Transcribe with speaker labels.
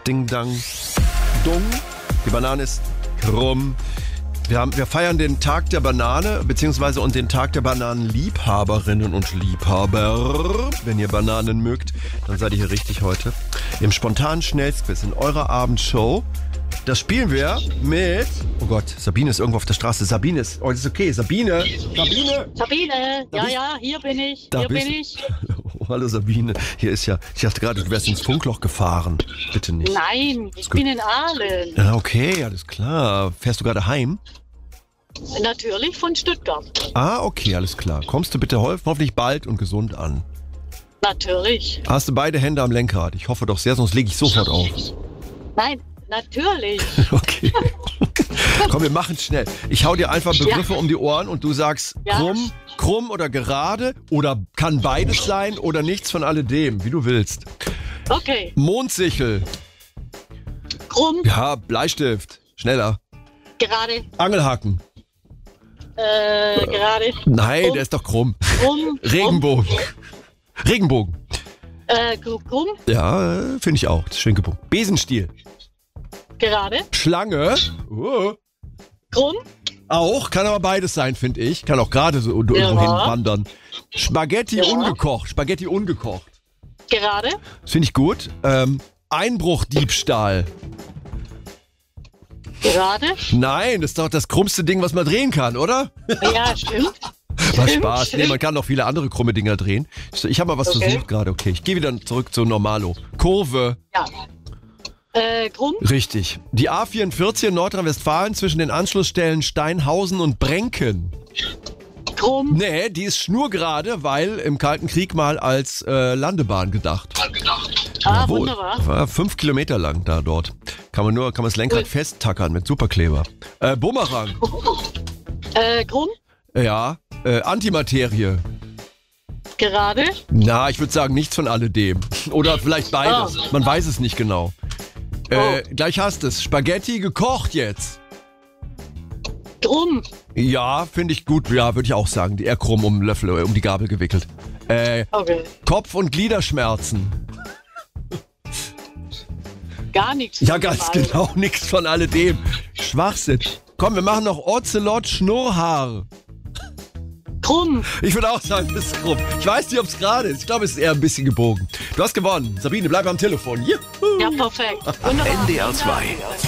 Speaker 1: Ding, dang, dung. Die Banane ist krumm. Wir feiern den Tag der Banane, beziehungsweise und den Tag der Bananenliebhaberinnen und Liebhaber. Wenn ihr Bananen mögt, dann seid ihr hier richtig heute. Im spontanen Schnellsquiz in eurer Abendshow. Das spielen wir mit... Oh Gott, Sabine ist irgendwo auf der Straße. Sabine ist... Oh, das ist okay. Sabine!
Speaker 2: Ja, hier bin ich.
Speaker 1: Hallo Sabine. Hier ist ja... Ich dachte gerade, du wärst ins Funkloch gefahren. Bitte nicht.
Speaker 2: Nein, ich bin in Aalen.
Speaker 1: Ja, okay, alles klar. Fährst du gerade heim?
Speaker 2: Natürlich von Stuttgart.
Speaker 1: Ah, okay, alles klar. Kommst du bitte hoffentlich bald und gesund an?
Speaker 2: Natürlich.
Speaker 1: Hast du beide Hände am Lenkrad? Ich hoffe doch sehr, sonst lege ich sofort auf.
Speaker 2: Nein, natürlich.
Speaker 1: Okay. Komm, wir machen es schnell. Ich hau dir einfach Begriffe um die Ohren und du sagst krumm oder gerade oder kann beides sein oder nichts von alledem, wie du willst.
Speaker 2: Okay.
Speaker 1: Mondsichel.
Speaker 2: Krumm.
Speaker 1: Ja, Bleistift. Schneller.
Speaker 2: Gerade.
Speaker 1: Angelhaken.
Speaker 2: Gerade.
Speaker 1: Nein,
Speaker 2: krumm.
Speaker 1: der ist doch krumm.
Speaker 2: Krumm.
Speaker 1: Regenbogen. Regenbogen.
Speaker 2: Krumm.
Speaker 1: Ja, finde ich auch. Das ist schön gebogen. Besenstiel.
Speaker 2: Gerade.
Speaker 1: Schlange.
Speaker 2: Krumm.
Speaker 1: Auch, kann aber beides sein, finde ich. Kann auch gerade so irgendwo hin wandern. Spaghetti ungekocht. Spaghetti ungekocht.
Speaker 2: Gerade.
Speaker 1: Das finde ich gut. Einbruchdiebstahl.
Speaker 2: Gerade.
Speaker 1: Nein, das ist doch das krummste Ding, was man drehen kann, oder?
Speaker 2: Ja, stimmt.
Speaker 1: War Spaß. Nee, man kann noch viele andere krumme Dinger drehen. Ich habe mal was versucht gerade. Okay, ich gehe wieder zurück zu Normalo. Kurve.
Speaker 2: Ja. Krumm.
Speaker 1: Richtig. Die A44 in Nordrhein-Westfalen zwischen den Anschlussstellen Steinhausen und Brenken.
Speaker 2: Krumm.
Speaker 1: Nee, die ist schnurgerade, weil im Kalten Krieg mal als Landebahn gedacht.
Speaker 2: Jawohl. Wunderbar.
Speaker 1: War 5 Kilometer lang da dort. Kann man das Lenkrad festtackern mit Superkleber. Bumerang.
Speaker 2: Krumm.
Speaker 1: Ja. Antimaterie.
Speaker 2: Gerade.
Speaker 1: Na, ich würde sagen, nichts von alledem. Oder vielleicht beides. Man weiß es nicht genau. Gleich hast es. Spaghetti gekocht jetzt.
Speaker 2: Krumm.
Speaker 1: Ja, finde ich gut. Ja, würde ich auch sagen. Eher krumm um den Löffel, um die Gabel gewickelt.
Speaker 2: Okay.
Speaker 1: Kopf- und Gliederschmerzen.
Speaker 2: Gar nichts.
Speaker 1: Ja, ganz genau. Nichts von alledem. Schwachsinn. Komm, wir machen noch Ocelot Schnurrhaar.
Speaker 2: Krumm.
Speaker 1: Ich würde auch sagen, das ist krumm. Ich weiß nicht, ob es gerade ist. Ich glaube, es ist eher ein bisschen gebogen. Du hast gewonnen. Sabine, bleib am Telefon. Juhu.
Speaker 2: Ja, perfekt. Wunderbar.
Speaker 3: NDR 2.